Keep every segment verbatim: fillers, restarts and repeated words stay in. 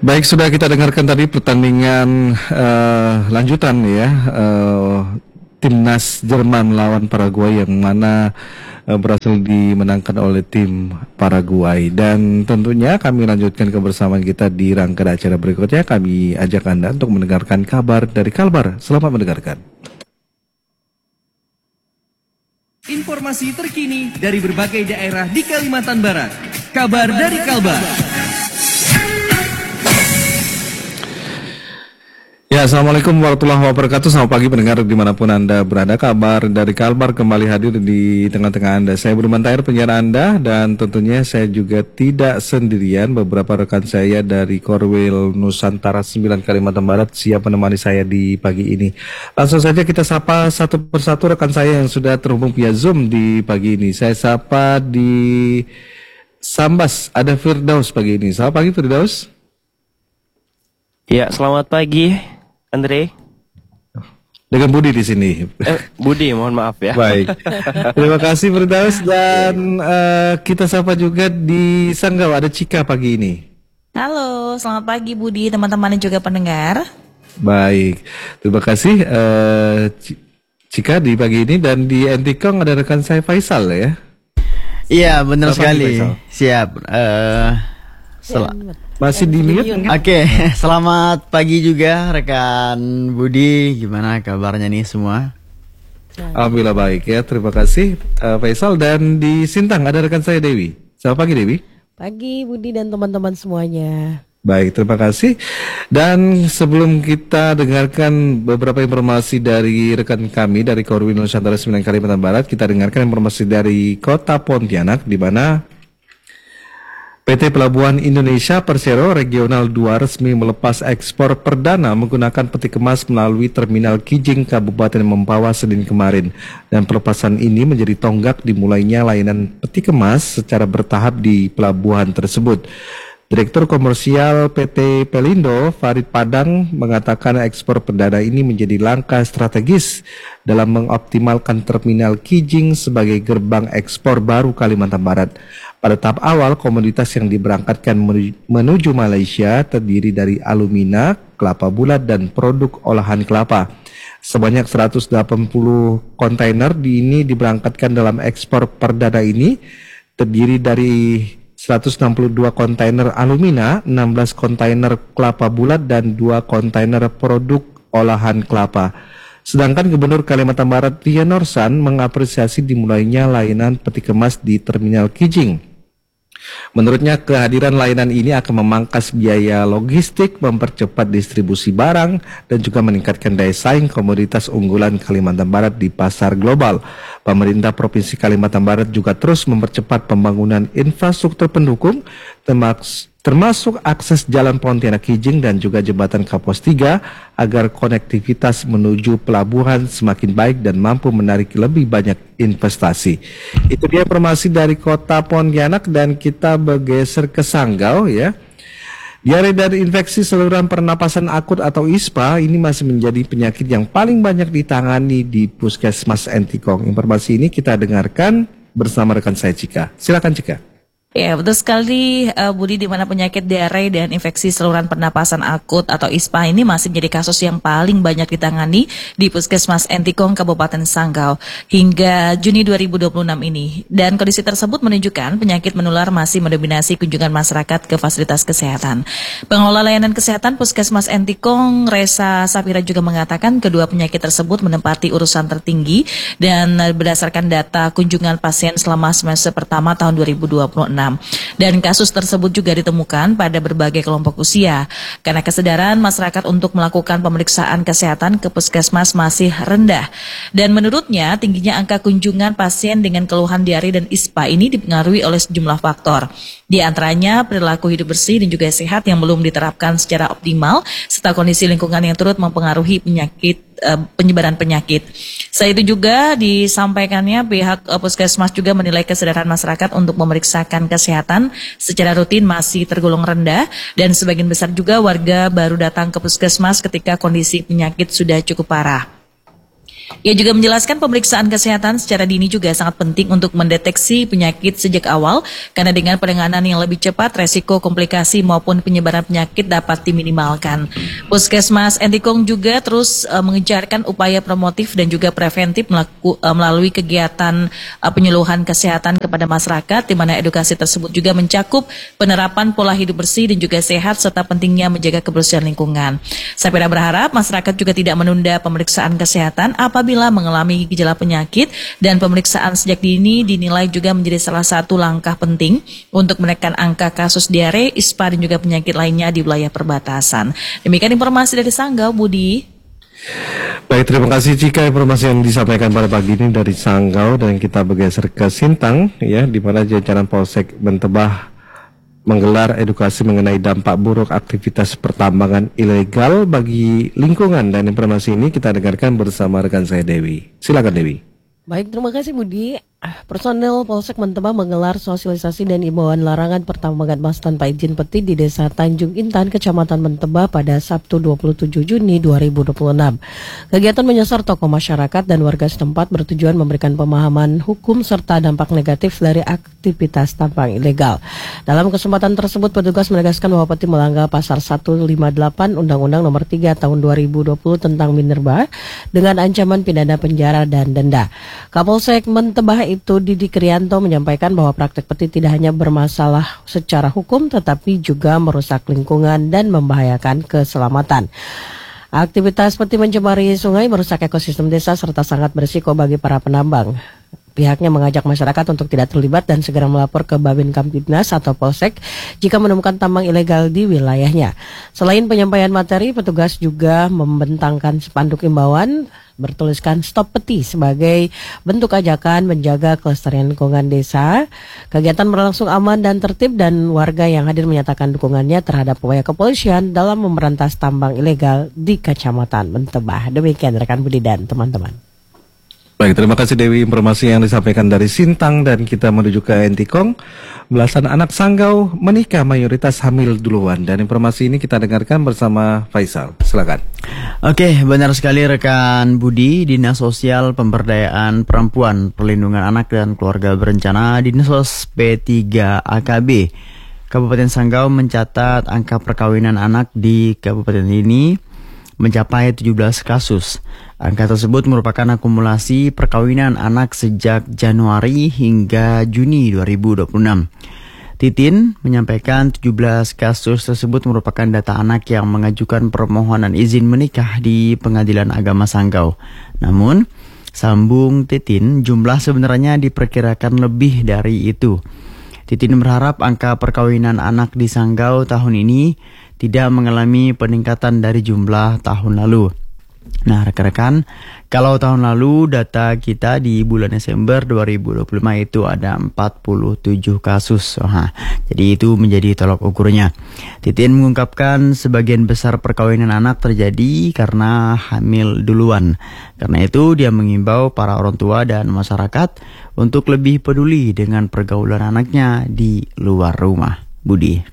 Baik, sudah kita dengarkan tadi pertandingan uh, lanjutan ya, uh, timnas Jerman melawan Paraguay yang mana uh, berhasil dimenangkan oleh tim Paraguay. Dan tentunya kami lanjutkan kebersamaan kita di rangkaian acara berikutnya. Kami ajak Anda untuk mendengarkan kabar dari Kalbar. Selamat mendengarkan. Informasi terkini dari berbagai daerah di Kalimantan Barat. Kabar dari Kalbar. Ya, Assalamualaikum warahmatullahi wabarakatuh. Selamat pagi pendengar dimanapun Anda berada. Kabar dari Kalbar kembali hadir di tengah-tengah Anda. Saya Budiman Tahir, penyiar Anda, dan tentunya saya juga tidak sendirian. Beberapa rekan saya dari Korwil Nusantara sembilan Kalimantan Barat siap menemani saya di pagi ini. Langsung saja kita sapa satu persatu rekan saya yang sudah terhubung via Zoom di pagi ini. Saya sapa di Sambas, ada Firdaus pagi ini. Selamat pagi Firdaus. Ya, selamat pagi Andre. Dengan Budi di sini. Eh, Budi, mohon maaf ya. Baik. Terima kasih Firdaus, dan uh, kita sapa juga di Sanggau ada Cika pagi ini. Halo, selamat pagi Budi, teman-teman dan juga pendengar. Baik. Terima kasih uh, Cika di pagi ini, dan di Antikong ada rekan saya Faisal ya. Iya, benar Selamat sekali. Faisal. Siap. Uh, sel- Masih di mute kan? Oke, okay. Selamat pagi juga rekan Budi. Gimana kabarnya nih semua? Alhamdulillah baik ya, terima kasih uh, Faisal. Dan di Sintang ada rekan saya Dewi. Selamat pagi Dewi. Pagi Budi dan teman-teman semuanya. Baik, terima kasih. Dan sebelum kita dengarkan beberapa informasi dari rekan kami dari Korwil Nusantara sembilan Kalimantan Barat, kita dengarkan informasi dari Kota Pontianak, di mana P T Pelabuhan Indonesia Persero Regional dua resmi melepas ekspor perdana menggunakan peti kemas melalui Terminal Kijing Kabupaten Mempawah Senin kemarin. Dan pelepasan ini menjadi tonggak dimulainya layanan peti kemas secara bertahap di pelabuhan tersebut. Direktur Komersial P T Pelindo, Farid Padang, mengatakan ekspor perdana ini menjadi langkah strategis dalam mengoptimalkan Terminal Kijing sebagai gerbang ekspor baru Kalimantan Barat. Pada tahap awal, komoditas yang diberangkatkan menuju Malaysia terdiri dari alumina, kelapa bulat, dan produk olahan kelapa. Sebanyak seratus delapan puluh kontainer di ini diberangkatkan dalam ekspor perdana ini, terdiri dari seratus enam puluh dua kontainer alumina, enam belas kontainer kelapa bulat, dan dua kontainer produk olahan kelapa. Sedangkan Gubernur Kalimantan Barat Rian Norsan mengapresiasi dimulainya layanan peti kemas di Terminal Kijing. Menurutnya kehadiran layanan ini akan memangkas biaya logistik, mempercepat distribusi barang, dan juga meningkatkan daya saing komoditas unggulan Kalimantan Barat di pasar global. Pemerintah Provinsi Kalimantan Barat juga terus mempercepat pembangunan infrastruktur pendukung, termasuk akses jalan Pontianak Kijing dan juga jembatan Kapos tiga agar konektivitas menuju pelabuhan semakin baik dan mampu menarik lebih banyak investasi. Itu dia informasi dari Kota Pontianak, dan kita bergeser ke Sanggau ya. Diare dan infeksi saluran pernapasan akut atau I S P A ini masih menjadi penyakit yang paling banyak ditangani di Puskesmas Antikong. Informasi ini kita dengarkan bersama rekan saya Cika. Silakan Cika. Ya, betul sekali uh, Budi, di mana penyakit diare dan infeksi saluran pernapasan akut atau I S P A ini masih menjadi kasus yang paling banyak ditangani di Puskesmas Antikong Kabupaten Sanggau hingga Juni dua ribu dua puluh enam ini. Dan kondisi tersebut menunjukkan penyakit menular masih mendominasi kunjungan masyarakat ke fasilitas kesehatan. Pengelola layanan kesehatan Puskesmas Antikong, Resa Sapira, juga mengatakan kedua penyakit tersebut menempati urusan tertinggi dan berdasarkan data kunjungan pasien selama semester pertama tahun dua ribu dua puluh enam. Dan kasus tersebut juga ditemukan pada berbagai kelompok usia karena kesadaran masyarakat untuk melakukan pemeriksaan kesehatan ke puskesmas masih rendah. Dan menurutnya tingginya angka kunjungan pasien dengan keluhan diare dan I S P A ini dipengaruhi oleh sejumlah faktor. Di antaranya perilaku hidup bersih dan juga sehat yang belum diterapkan secara optimal serta kondisi lingkungan yang turut mempengaruhi penyakit penyebaran penyakit. Selain itu juga disampaikannya pihak puskesmas juga menilai kesadaran masyarakat untuk memeriksakan kesehatan secara rutin masih tergolong rendah dan sebagian besar juga warga baru datang ke puskesmas ketika kondisi penyakit sudah cukup parah. Ia juga menjelaskan pemeriksaan kesehatan secara dini juga sangat penting untuk mendeteksi penyakit sejak awal karena dengan penanganan yang lebih cepat resiko komplikasi maupun penyebaran penyakit dapat diminimalkan. Puskesmas Entikong juga terus uh, mengejarkan upaya promotif dan juga preventif melaku, uh, melalui kegiatan uh, penyuluhan kesehatan kepada masyarakat di mana edukasi tersebut juga mencakup penerapan pola hidup bersih dan juga sehat serta pentingnya menjaga kebersihan lingkungan. Sapira berharap masyarakat juga tidak menunda pemeriksaan kesehatan apabila mengalami gejala penyakit dan pemeriksaan sejak dini dinilai juga menjadi salah satu langkah penting untuk menekan angka kasus diare, ispa dan juga penyakit lainnya di wilayah perbatasan. Demikian informasi dari Sanggau, Budi. Baik, terima kasih Cika informasi yang disampaikan pada pagi ini dari Sanggau, dan kita bergeser ke Sintang ya, di mana jajaran Polsek Mentebah menggelar edukasi mengenai dampak buruk aktivitas pertambangan ilegal bagi lingkungan, dan informasi ini kita dengarkan bersama rekan saya Dewi. Silakan Dewi. Baik, terima kasih Budi. Personel Polsek Mentebah menggelar sosialisasi dan imbauan larangan pertambangan emas tanpa izin peti di Desa Tanjung Intan, Kecamatan Mentebah pada Sabtu dua puluh tujuh Juni dua ribu dua puluh enam. Kegiatan menyasar tokoh masyarakat dan warga setempat bertujuan memberikan pemahaman hukum serta dampak negatif dari aktivitas tambang ilegal. Dalam kesempatan tersebut, petugas menegaskan bahwa peti melanggar pasal seratus lima puluh delapan Undang-Undang Nomor tiga Tahun dua ribu dua puluh tentang minerba dengan ancaman pidana penjara dan denda. Kapolsek Mentebah itu Didi Krianto menyampaikan bahwa praktek peti tidak hanya bermasalah secara hukum tetapi juga merusak lingkungan dan membahayakan keselamatan. Aktivitas peti mencemari sungai, merusak ekosistem desa serta sangat berisiko bagi para penambang. Pihaknya mengajak masyarakat untuk tidak terlibat dan segera melapor ke Babin Kamtibnas atau Polsek jika menemukan tambang ilegal di wilayahnya. Selain penyampaian materi, petugas juga membentangkan spanduk imbauan bertuliskan Stop Peti sebagai bentuk ajakan menjaga kelestarian lingkungan desa. Kegiatan berlangsung aman dan tertib dan warga yang hadir menyatakan dukungannya terhadap upaya kepolisian dalam memberantas tambang ilegal di Kecamatan Mentebah. Demikian rekan Budi dan teman-teman. Baik, terima kasih Dewi informasi yang disampaikan dari Sintang, dan kita menuju ke Entikong. Belasan anak Sanggau menikah mayoritas hamil duluan, dan informasi ini kita dengarkan bersama Faisal. Silakan. Oke, benar sekali rekan Budi. Dinas Sosial Pemberdayaan Perempuan, Perlindungan Anak dan Keluarga Berencana Dinsos P tiga A K B Kabupaten Sanggau mencatat angka perkawinan anak di kabupaten ini mencapai tujuh belas kasus. Angka tersebut merupakan akumulasi perkawinan anak sejak Januari hingga Juni dua ribu dua puluh enam. Titin menyampaikan tujuh belas kasus tersebut merupakan data anak yang mengajukan permohonan izin menikah di Pengadilan Agama Sanggau. Namun, sambung Titin, jumlah sebenarnya diperkirakan lebih dari itu. Titin berharap angka perkawinan anak di Sanggau tahun ini tidak mengalami peningkatan dari jumlah tahun lalu. Nah rekan-rekan, kalau tahun lalu data kita di bulan Desember dua ribu dua puluh lima itu ada empat puluh tujuh kasus. Nah, jadi itu menjadi tolok ukurnya. Titin mengungkapkan sebagian besar perkawinan anak terjadi karena hamil duluan. Karena itu dia mengimbau para orang tua dan masyarakat untuk lebih peduli dengan pergaulan anaknya di luar rumah. Budi.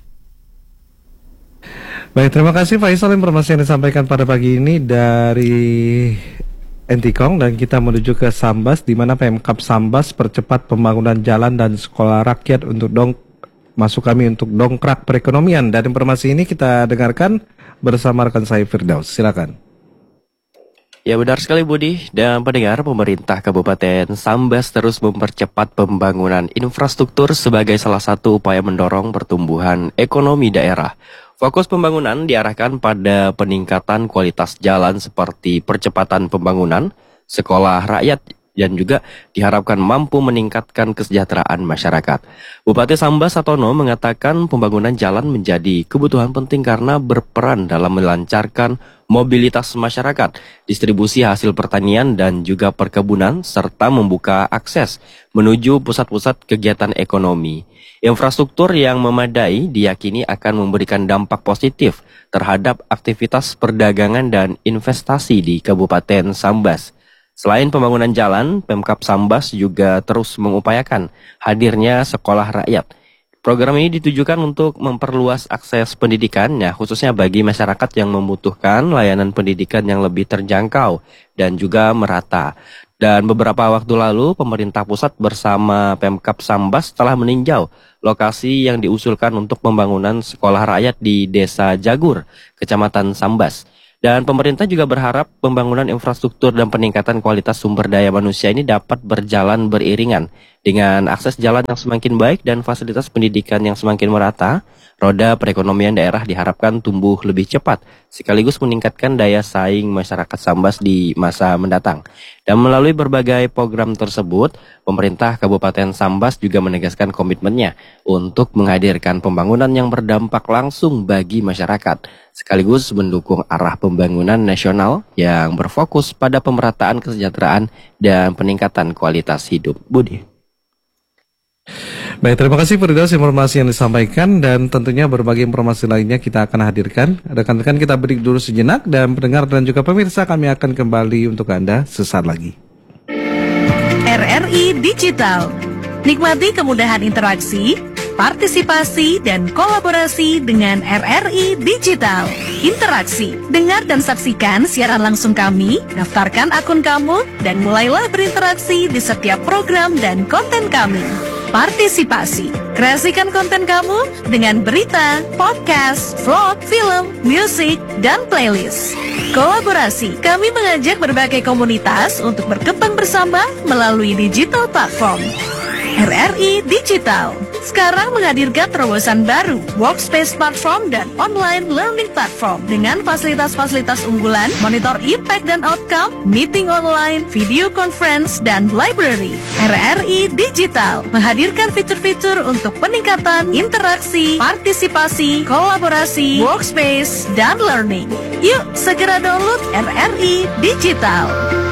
Baik, terima kasih Faisal informasi yang disampaikan pada pagi ini dari Entikong, dan kita menuju ke Sambas di mana Pemkab Sambas percepat pembangunan jalan dan sekolah rakyat untuk dong masuk kami untuk dongkrak perekonomian, dan informasi ini kita dengarkan bersama rekan saya Firdaus. Silakan. Ya benar sekali Budi, dan pendengar, pemerintah Kabupaten Sambas terus mempercepat pembangunan infrastruktur sebagai salah satu upaya mendorong pertumbuhan ekonomi daerah. Fokus pembangunan diarahkan pada peningkatan kualitas jalan seperti percepatan pembangunan, sekolah rakyat, dan juga diharapkan mampu meningkatkan kesejahteraan masyarakat. Bupati Sambas Satono mengatakan pembangunan jalan menjadi kebutuhan penting karena berperan dalam melancarkan mobilitas masyarakat, distribusi hasil pertanian dan juga perkebunan, serta membuka akses menuju pusat-pusat kegiatan ekonomi. Infrastruktur yang memadai diyakini akan memberikan dampak positif terhadap aktivitas perdagangan dan investasi di Kabupaten Sambas. Selain pembangunan jalan, Pemkab Sambas juga terus mengupayakan hadirnya sekolah rakyat. Program ini ditujukan untuk memperluas akses pendidikan, ya, khususnya bagi masyarakat yang membutuhkan layanan pendidikan yang lebih terjangkau dan juga merata. Dan beberapa waktu lalu, pemerintah pusat bersama Pemkab Sambas telah meninjau lokasi yang diusulkan untuk pembangunan sekolah rakyat di Desa Jagur, Kecamatan Sambas. Dan pemerintah juga berharap pembangunan infrastruktur dan peningkatan kualitas sumber daya manusia ini dapat berjalan beriringan. Dengan akses jalan yang semakin baik dan fasilitas pendidikan yang semakin merata, roda perekonomian daerah diharapkan tumbuh lebih cepat, sekaligus meningkatkan daya saing masyarakat Sambas di masa mendatang. Dan melalui berbagai program tersebut, pemerintah Kabupaten Sambas juga menegaskan komitmennya untuk menghadirkan pembangunan yang berdampak langsung bagi masyarakat, sekaligus mendukung arah pembangunan nasional yang berfokus pada pemerataan kesejahteraan dan peningkatan kualitas hidup. Budi. Baik, terima kasih Firdaus informasi yang disampaikan, dan tentunya berbagai informasi lainnya kita akan hadirkan. Rekan-rekan, kita break dulu sejenak, dan pendengar dan juga pemirsa, kami akan kembali untuk Anda sesaat lagi. R R I Digital. Nikmati kemudahan interaksi, partisipasi, dan kolaborasi dengan R R I Digital. Interaksi, dengar dan saksikan siaran langsung kami, daftarkan akun kamu, dan mulailah berinteraksi di setiap program dan konten kami. Partisipasi, kreasikan konten kamu dengan berita, podcast, vlog, film, musik, dan playlist. Kolaborasi, kami mengajak berbagai komunitas untuk berkembang bersama melalui digital platform. R R I Digital sekarang menghadirkan terobosan baru, workspace platform dan online learning platform dengan fasilitas-fasilitas unggulan, monitor impact dan outcome, meeting online, video conference, dan library. R R I Digital menghadirkan fitur-fitur untuk peningkatan interaksi, partisipasi, kolaborasi, workspace, dan learning. Yuk segera download R R I Digital.